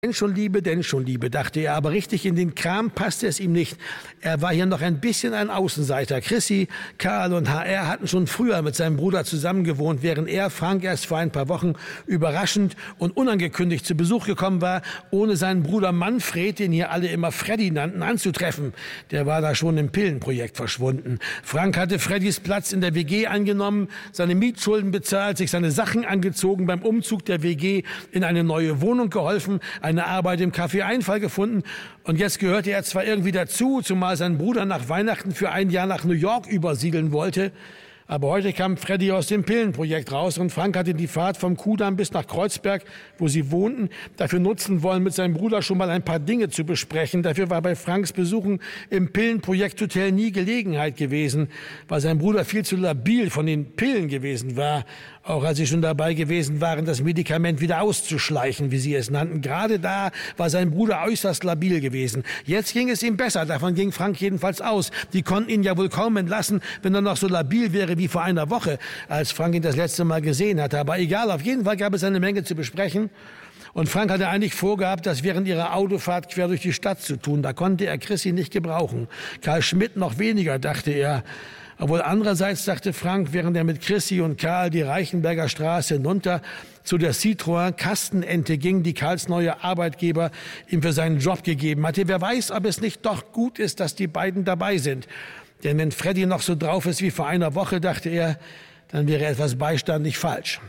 Denn schon Liebe, dachte er, aber richtig in den Kram passte es ihm nicht. Er war hier noch ein bisschen ein Außenseiter. Chrissy, Karl und HR hatten schon früher mit seinem Bruder zusammengewohnt, während er, Frank, erst vor ein paar Wochen überraschend und unangekündigt zu Besuch gekommen war, ohne seinen Bruder Manfred, den hier alle immer Freddy nannten, anzutreffen. Der war da schon im Pillenprojekt verschwunden. Frank hatte Freddys Platz in der WG angenommen, seine Mietschulden bezahlt, sich seine Sachen angezogen, beim Umzug der WG in eine neue Wohnung geholfen, eine Arbeit im Café Einfall gefunden. Und jetzt gehörte er zwar irgendwie dazu, zumal sein Bruder nach Weihnachten für ein Jahr nach New York übersiedeln wollte. Aber heute kam Freddy aus dem Pillenprojekt raus und Frank hatte die Fahrt vom Kudamm bis nach Kreuzberg, wo sie wohnten, dafür nutzen wollen, mit seinem Bruder schon mal ein paar Dinge zu besprechen. Dafür war bei Franks Besuchen im Pillenprojekthotel nie Gelegenheit gewesen, weil sein Bruder viel zu labil von den Pillen gewesen war, auch als sie schon dabei gewesen waren, das Medikament wieder auszuschleichen, wie sie es nannten. Gerade da war sein Bruder äußerst labil gewesen. Jetzt ging es ihm besser, davon ging Frank jedenfalls aus. Die konnten ihn ja wohl kaum entlassen, wenn er noch so labil wäre wie vor einer Woche, als Frank ihn das letzte Mal gesehen hatte. Aber egal, auf jeden Fall gab es eine Menge zu besprechen. Und Frank hatte eigentlich vorgehabt, das während ihrer Autofahrt quer durch die Stadt zu tun. Da konnte er Chrissy nicht gebrauchen. Karl Schmidt noch weniger, dachte er. Obwohl andererseits, dachte Frank, während er mit Chrissy und Karl die Reichenberger Straße hinunter zu der Citroën Kastenente ging, die Karls neue Arbeitgeber ihm für seinen Job gegeben hatte. Wer weiß, ob es nicht doch gut ist, dass die beiden dabei sind. Denn wenn Freddy noch so drauf ist wie vor einer Woche, dachte er, dann wäre etwas Beistand nicht falsch.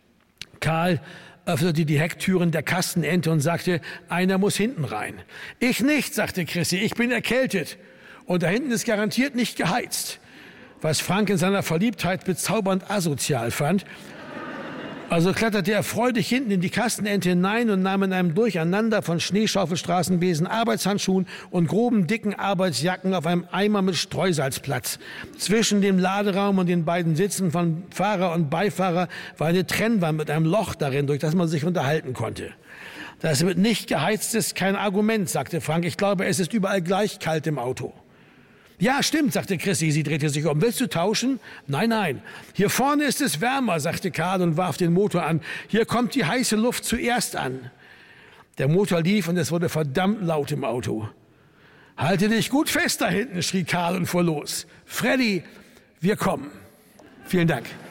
Karl öffnete die Hecktüren der Kastenente und sagte, einer muss hinten rein. Ich nicht, sagte Chrissy, ich bin erkältet. Und da hinten ist garantiert nicht geheizt. Was Frank in seiner Verliebtheit bezaubernd asozial fand. Also kletterte er freudig hinten in die Kastenente hinein und nahm in einem Durcheinander von Schneeschaufelstraßenbesen, Arbeitshandschuhen und groben, dicken Arbeitsjacken auf einem Eimer mit Streusalz Platz. Zwischen dem Laderaum und den beiden Sitzen von Fahrer und Beifahrer war eine Trennwand mit einem Loch darin, durch das man sich unterhalten konnte. Das mit nicht geheizt ist kein Argument, sagte Frank. Ich glaube, es ist überall gleich kalt im Auto. Ja, stimmt, sagte Chrissy. Sie drehte sich um. Willst du tauschen? Nein, nein. Hier vorne ist es wärmer, sagte Karl und warf den Motor an. Hier kommt die heiße Luft zuerst an. Der Motor lief und es wurde verdammt laut im Auto. Halte dich gut fest da hinten, schrie Karl und fuhr los. Freddy, wir kommen. Vielen Dank.